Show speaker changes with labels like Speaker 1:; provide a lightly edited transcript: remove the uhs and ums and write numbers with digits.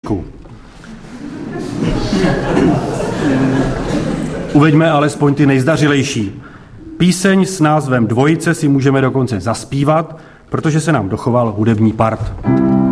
Speaker 1: písničku. Uveďme alespoň ty nejzdařilejší. Píseň s názvem Dvojice si můžeme dokonce zaspívat, protože se nám dochoval hudební part.